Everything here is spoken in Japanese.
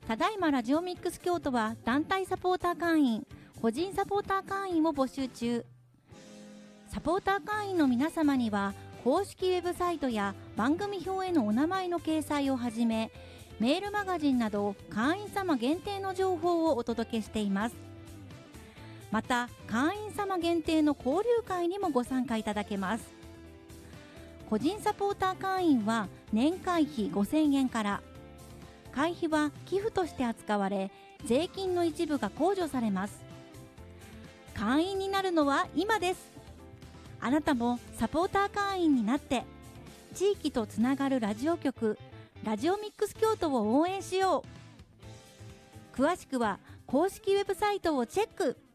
ただいまラジオミックス京都は団体サポーター会員、個人サポーター会員を募集中。サポーター会員の皆様には公式ウェブサイトや番組表へのお名前の掲載をはじめ、メールマガジンなど会員様限定の情報をお届けしています。また会員様限定の交流会にもご参加いただけます。個人サポーター会員は年会費5000円から、会費は寄付として扱われ、税金の一部が控除されます。会員になるのは今です。あなたもサポーター会員になって、地域とつながるラジオ局、ラジオミックス京都を応援しよう。詳しくは公式ウェブサイトをチェック。